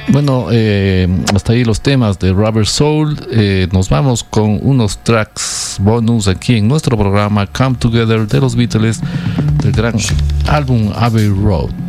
Bueno, hasta ahí los temas de Rubber Soul. Nos vamos con unos tracks bonus aquí en nuestro programa Come Together de los Beatles, del gran álbum Abbey Road.